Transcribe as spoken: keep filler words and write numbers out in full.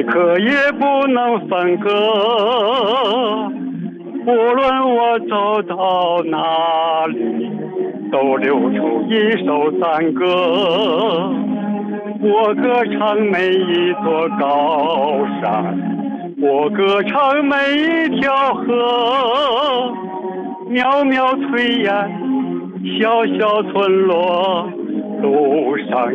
刻也不能分割。无论我走到哪里，都流出一首赞歌。我歌唱每一座高山，我歌唱每一条河，渺渺炊烟，小小村落，路上